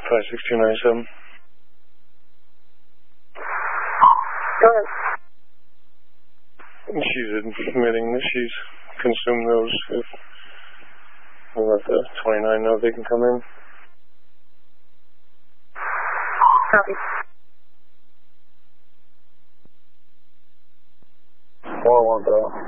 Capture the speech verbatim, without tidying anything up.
five six two nine seven. Go ahead. She's admitting that she's consumed those. If we let the twenty-nine know they can come in. Copy. four one zero.